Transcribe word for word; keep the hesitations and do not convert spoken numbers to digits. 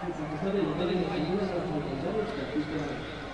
Esa de no tener ayuda a los voluntarios que aquí están